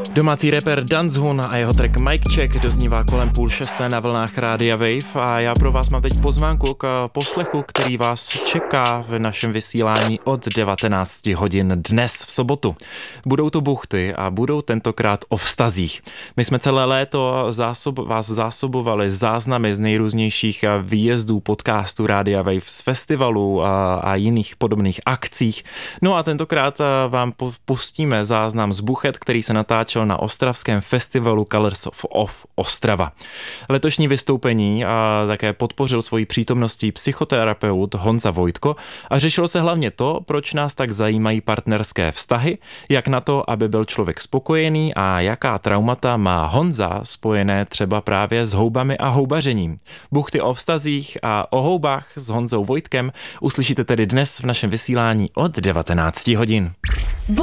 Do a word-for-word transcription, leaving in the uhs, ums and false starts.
Domácí rapper Danzhun a jeho track Mic Check doznívá kolem půl šesté na vlnách Rádia Wave a já pro vás mám teď pozvánku k poslechu, který vás čeká v našem vysílání od devatenácti hodin dnes v sobotu. Budou to buchty a budou tentokrát o vztazích. My jsme celé léto zásob, vás zásobovali záznamy z nejrůznějších výjezdů podcastů Rádia Wave, z festivalů a, a jiných podobných akcích. No a tentokrát vám pustíme záznam z buchet, který se natáčel na ostravském festivalu Colors of, of Ostrava. Letošní vystoupení a také podpořil svojí přítomností psychoterapeut Honza Vojtko a řešilo se hlavně to, proč nás tak zajímají partnerské vztahy, jak na to, aby byl člověk spokojený a jaká traumata má Honza spojené třeba právě s houbami a houbařením. Buchty o vztazích a o houbách s Honzou Vojtkem uslyšíte tedy dnes v našem vysílání od devatenácti hodin.